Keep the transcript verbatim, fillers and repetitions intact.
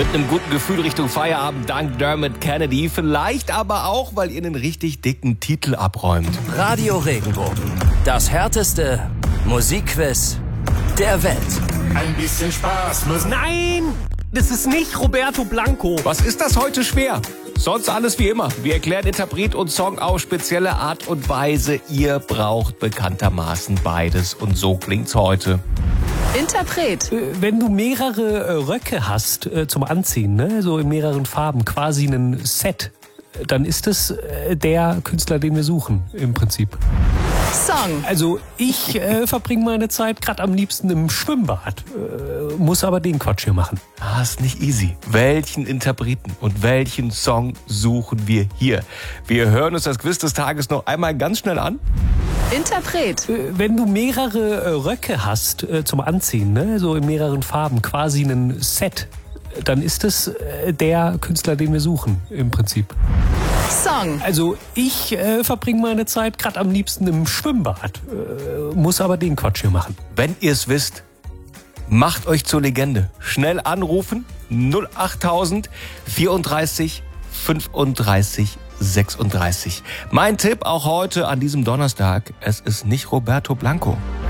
Mit einem guten Gefühl Richtung Feierabend dank Dermot Kennedy. Vielleicht aber auch, weil ihr einen richtig dicken Titel abräumt. Radio Regenbogen. Das härteste Musikquiz der Welt. Ein bisschen Spaß muss... Nein, das ist nicht Roberto Blanco. Was ist das heute schwer? Sonst alles wie immer. Wir erklären Interpret und Song auf spezielle Art und Weise. Ihr braucht bekanntermaßen beides. Und so klingt's heute. Interpret. Wenn du mehrere äh, Röcke hast äh, zum Anziehen, ne, so in mehreren Farben, quasi ein Set, dann ist es äh, der Künstler, den wir suchen, im Prinzip. Song. Also ich äh, verbringe meine Zeit gerade am liebsten im Schwimmbad, äh, muss aber den Quatsch hier machen. Ah, ist nicht easy. Welchen Interpreten und welchen Song suchen wir hier? Wir hören uns das Quiz des Tages noch einmal ganz schnell an. Interpret. Äh, Wenn du mehrere äh, Röcke hast äh, zum Anziehen, ne, so in mehreren Farben, quasi ein Set, dann ist es äh, der Künstler, den wir suchen, im Prinzip. Song. Also ich äh, verbringe meine Zeit gerade am liebsten im Schwimmbad, äh, muss aber den Quatsch hier machen. Wenn ihr es wisst, macht euch zur Legende. Schnell anrufen, null achttausend vierunddreißig fünfunddreißig sechsunddreißig. Mein Tipp auch heute an diesem Donnerstag, es ist nicht Roberto Blanco.